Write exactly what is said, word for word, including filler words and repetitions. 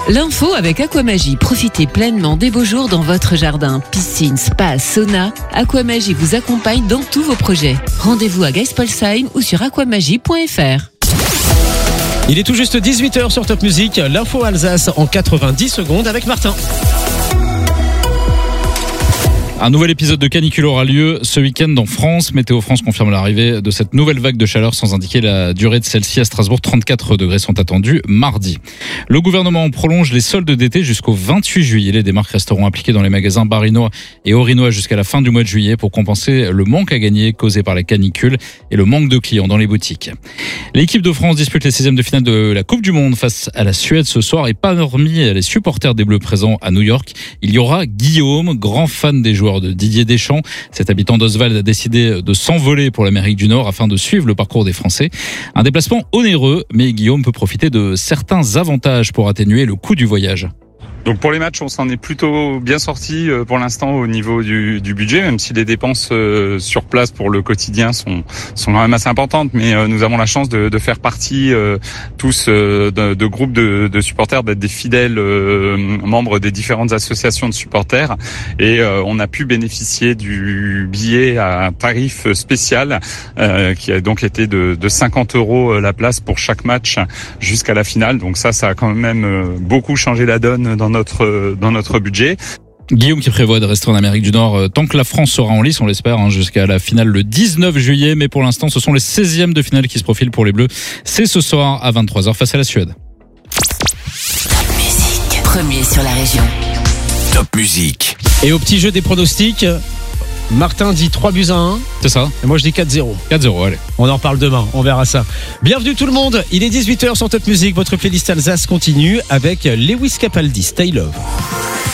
L'info avec Aquamagie. Profitez pleinement des beaux jours dans votre jardin. Piscine, spa, sauna. Aquamagie vous accompagne dans tous vos projets. Rendez-vous à Geispolsheim ou sur aquamagie point f r. Il est tout juste dix-huit heures sur Top Music. L'info Alsace en quatre-vingt-dix secondes avec Martin. Un nouvel épisode de canicule aura lieu ce week-end en France. Météo France confirme l'arrivée de cette nouvelle vague de chaleur sans indiquer la durée de celle-ci. À Strasbourg, trente-quatre degrés sont attendus mardi. Le gouvernement prolonge les soldes d'été jusqu'au vingt-huit juillet. Les démarques resteront appliquées dans les magasins barinois et orinois jusqu'à la fin du mois de juillet pour compenser le manque à gagner causé par la canicule et le manque de clients dans les boutiques. L'équipe de France dispute les sixièmes de finale de la Coupe du Monde face à la Suède ce soir et parmi les supporters des Bleus présents à New York, il y aura Guillaume, grand fan des joueurs de Didier Deschamps. Cet habitant d'Oswald a décidé de s'envoler pour l'Amérique du Nord afin de suivre le parcours des Français. Un déplacement onéreux, mais Guillaume peut profiter de certains avantages pour atténuer le coût du voyage. Donc pour les matchs, on s'en est plutôt bien sorti pour l'instant au niveau du, du budget, même si les dépenses euh, sur place pour le quotidien sont sont quand même assez importantes. Mais euh, nous avons la chance de, de faire partie euh, tous euh, de, de groupes de, de supporters, d'être des fidèles euh, membres des différentes associations de supporters, et euh, on a pu bénéficier du billet à un tarif spécial euh, qui a donc été de, de cinquante euros la place pour chaque match jusqu'à la finale. Donc ça, ça a quand même beaucoup changé la donne dans notre dans notre budget. Guillaume qui prévoit de rester en Amérique du Nord tant que la France sera en lice, on l'espère, hein, jusqu'à la finale le dix-neuf juillet. Mais pour l'instant, ce sont les seizièmes de finale qui se profilent pour les Bleus. C'est ce soir à vingt-trois heures face à la Suède. Top Music, premier sur la région. Top Music. Et au petit jeu des pronostics, Martin dit trois buts à un. C'est ça. Et moi je dis quatre zéro. quatre zéro, allez. On en reparle demain, on verra ça. Bienvenue tout le monde, il est dix-huit heures sur Top Music. Votre playlist Alsace continue avec Lewis Capaldi, Stay Love.